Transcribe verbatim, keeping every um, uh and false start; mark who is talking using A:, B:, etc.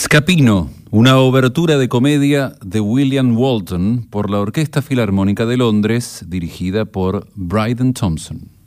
A: Scapino, una obertura de comedia de William Walton por la Orquesta Filarmónica de Londres, dirigida por Brydon Thompson.